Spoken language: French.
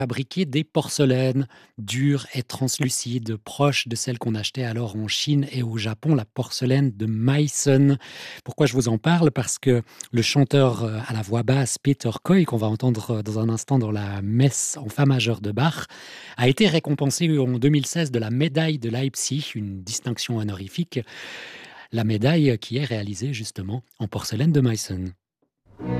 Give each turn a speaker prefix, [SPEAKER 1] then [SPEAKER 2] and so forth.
[SPEAKER 1] fabriquer des porcelaines dures et translucides, proches de celles qu'on achetait alors en Chine et au Japon, la porcelaine de Meissen. Pourquoi je vous en parle? Parce que le chanteur à la voix basse Peter Coy, qu'on va entendre dans un instant dans la messe en fa majeur de Bach, a été récompensé en 2016 de la médaille de Leipzig, une distinction honorifique, la médaille qui est réalisée justement en porcelaine de Meissen.